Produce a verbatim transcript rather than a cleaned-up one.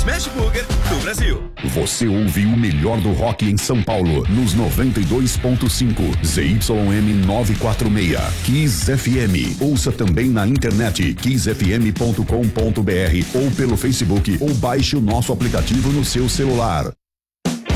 Smash Burger do Brasil. Você ouviu o melhor do rock em São Paulo, nos noventa e dois ponto cinco, Z Y M novecentos e quarenta e seis, Kiss F M. Ouça também na internet, kiss f m ponto com ponto b r ou pelo Facebook, ou baixe o nosso aplicativo no seu celular.